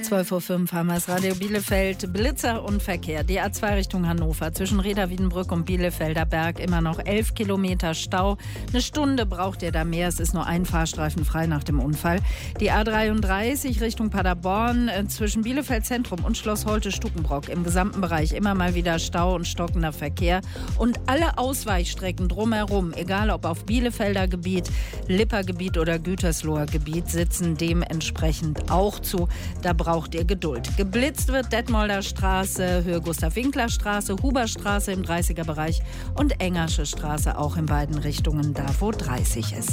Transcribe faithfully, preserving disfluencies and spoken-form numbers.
zwölf Uhr fünf haben wir es. Radio Bielefeld, Blitzer und Verkehr. Die A zwei Richtung Hannover, zwischen Reda-Wiedenbrück und Bielefelder Berg immer noch elf Kilometer Stau. Eine Stunde braucht ihr da mehr. Es ist nur ein Fahrstreifen frei nach dem Unfall. Die A dreiunddreißig Richtung Paderborn, äh, zwischen Bielefeld Zentrum und Schloss Holte-Stukenbrock im gesamten Bereich immer mal wieder Stau und stockender Verkehr. Und alle Ausweichstrecken drumherum, egal ob auf Bielefelder Gebiet, Lipper-Gebiet oder Gütersloher Gebiet, sitzen dementsprechend auch zu. Da braucht ihr Geduld. Geblitzt wird Detmolder Straße, Höhe Gustav-Winkler-Straße, Huberstraße im dreißiger Bereich und Engersche Straße auch in beiden Richtungen, da wo dreißig ist.